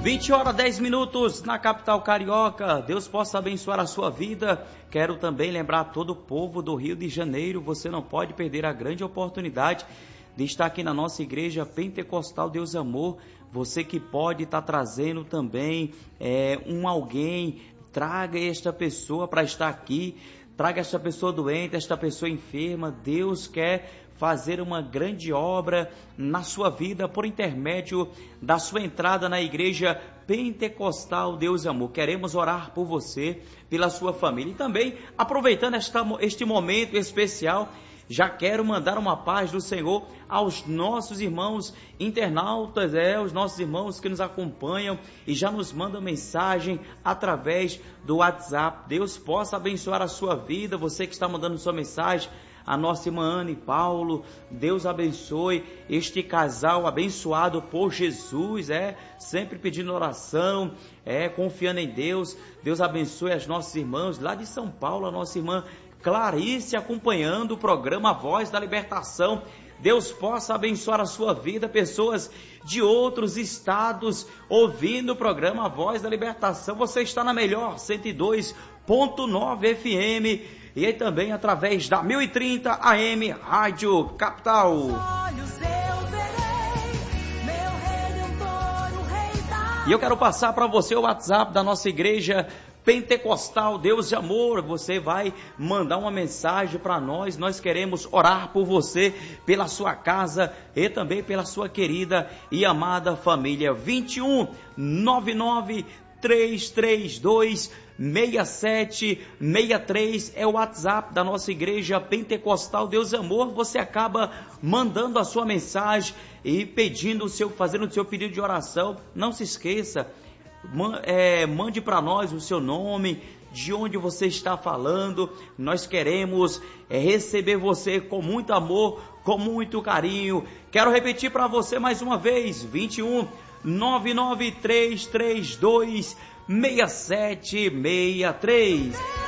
20h10 na capital carioca. Deus possa abençoar a sua vida. Quero também lembrar a todo o povo do Rio de Janeiro, você não pode perder a grande oportunidade de estar aqui na nossa igreja Pentecostal Deus Amor. Você que pode estar trazendo também alguém, traga esta pessoa para estar aqui, traga esta pessoa doente, esta pessoa enferma. Deus quer fazer uma grande obra na sua vida por intermédio da sua entrada na igreja Pentecostal Deus Amor. Queremos orar por você, pela sua família. E também, aproveitando este momento especial, já quero mandar uma paz do Senhor aos nossos irmãos internautas, os nossos irmãos que nos acompanham e já nos mandam mensagem através do WhatsApp. Deus possa abençoar a sua vida, você que está mandando sua mensagem, a nossa irmã Ana e Paulo. Deus abençoe este casal abençoado por Jesus, sempre pedindo oração, confiando em Deus. Deus abençoe as nossas irmãs lá de São Paulo, a nossa irmã Clarice acompanhando o programa Voz da Libertação. Deus possa abençoar a sua vida, pessoas de outros estados ouvindo o programa Voz da Libertação. Você está na melhor 102.9 FM e aí também através da 1030 AM Rádio Capital. E eu quero passar para você o WhatsApp da nossa igreja Pentecostal Deus de Amor. Você vai mandar uma mensagem para nós. Nós queremos orar por você, pela sua casa e também pela sua querida e amada família. 21 99 332 6763 é o WhatsApp da nossa igreja Pentecostal Deus Amor. Você acaba mandando a sua mensagem e fazendo o seu pedido de oração. Não se esqueça, mande para nós o seu nome, de onde você está falando. Nós queremos receber você com muito amor, com muito carinho. Quero repetir para você mais uma vez: 21 99 332 6763.